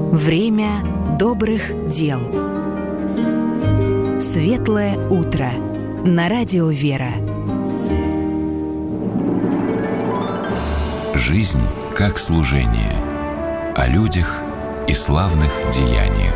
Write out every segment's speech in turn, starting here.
Время добрых дел. Светлое утро. На радио «Вера». Жизнь как служение. О людях и славных деяниях.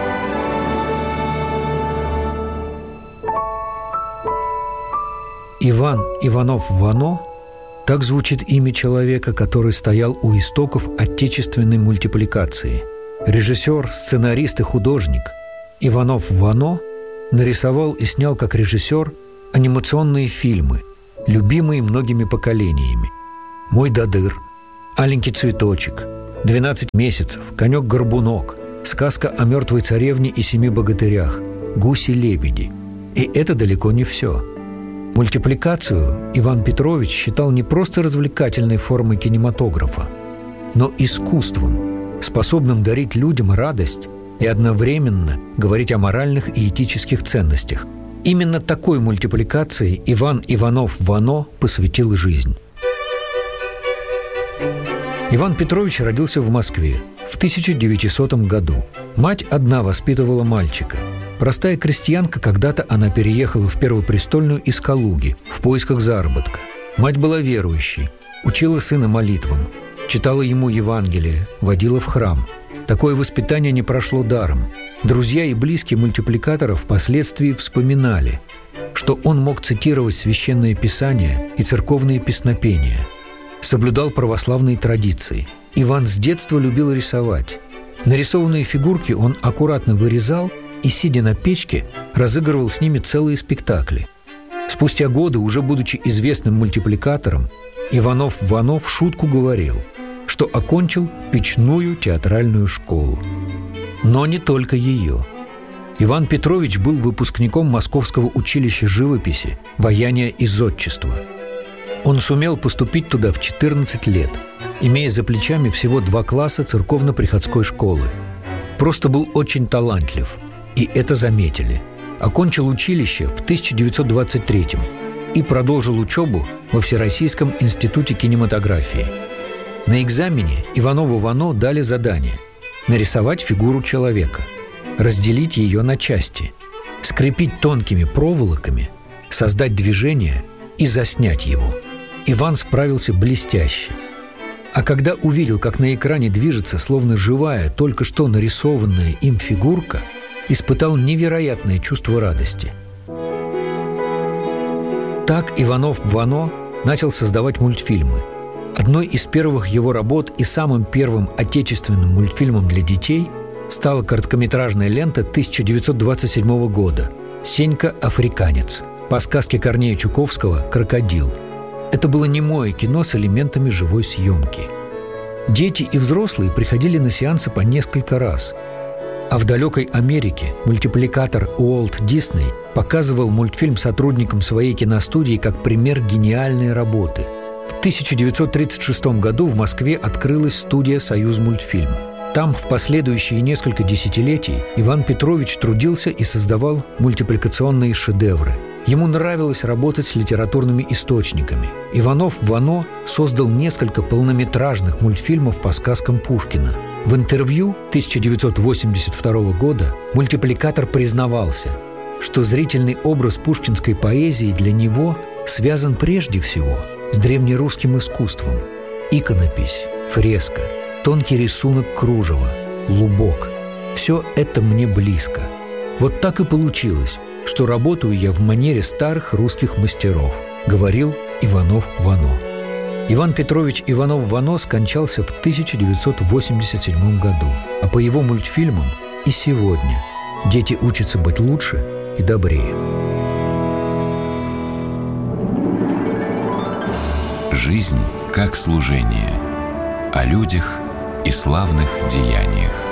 Иван Иванов-Вано – так звучит имя человека, который стоял у истоков отечественной мультипликации. Режиссер, сценарист и художник Иванов-Вано нарисовал и снял как режиссер анимационные фильмы, любимые многими поколениями: «Мой Дадыр», «Аленький цветочек», «12 месяцев», «Конек-горбунок», «Сказка о мертвой царевне и 7 богатырях», «Гуси-лебеди». И это далеко не все. Мультипликацию Иван Петрович считал не просто развлекательной формой кинематографа, но искусством, способным дарить людям радость и одновременно говорить о моральных и этических ценностях. Именно такой мультипликации Иван Иванов-Вано посвятил жизнь. Иван Петрович родился в Москве в 1900 году. Мать одна воспитывала мальчика. Простая крестьянка, когда-то она переехала в Первопрестольную из Калуги в поисках заработка. Мать была верующей, учила сына молитвам, читала ему Евангелие, водила в храм. Такое воспитание не прошло даром. Друзья и близкие мультипликаторов впоследствии вспоминали, что он мог цитировать священное писание и церковные песнопения, соблюдал православные традиции. Иван с детства любил рисовать. Нарисованные фигурки он аккуратно вырезал и, сидя на печке, разыгрывал с ними целые спектакли. Спустя годы, уже будучи известным мультипликатором, Иванов-Вано в шутку говорил, что окончил печную театральную школу. Но не только ее. Иван Петрович был выпускником Московского училища живописи, ваяния и зодчества. Он сумел поступить туда в 14 лет, имея за плечами всего 2 класса церковно-приходской школы. Просто был очень талантлив, и это заметили. Окончил училище в 1923 и продолжил учебу во Всероссийском институте кинематографии. На экзамене Иванову-Вано дали задание нарисовать фигуру человека, разделить ее на части, скрепить тонкими проволоками, создать движение и заснять его. Иван справился блестяще. А когда увидел, как на экране движется, словно живая, только что нарисованная им фигурка, испытал невероятное чувство радости. Так Иванов-Вано начал создавать мультфильмы. Одной из первых его работ и самым первым отечественным мультфильмом для детей стала короткометражная лента 1927 года «Сенька Африканец» по сказке Корнея Чуковского «Крокодил». Это было немое кино с элементами живой съемки. Дети и взрослые приходили на сеансы по несколько раз. А в далекой Америке мультипликатор Уолт Дисней показывал мультфильм сотрудникам своей киностудии как пример гениальной работы. В 1936 году в Москве открылась студия «Союзмультфильм». Там в последующие несколько десятилетий Иван Петрович трудился и создавал мультипликационные шедевры. Ему нравилось работать с литературными источниками. Иванов-Вано создал несколько полнометражных мультфильмов по сказкам Пушкина. В интервью 1982 года мультипликатор признавался, что зрительный образ пушкинской поэзии для него связан прежде всего с древнерусским искусством. Иконопись, фреска, тонкий рисунок кружева, лубок – все это мне близко. Вот так и получилось, что работаю я в манере старых русских мастеров, говорил Иванов-Вано. Иван Петрович Иванов-Вано скончался в 1987 году, а по его мультфильмам и сегодня дети учатся быть лучше и добрее. Жизнь как служение. О людях и славных деяниях.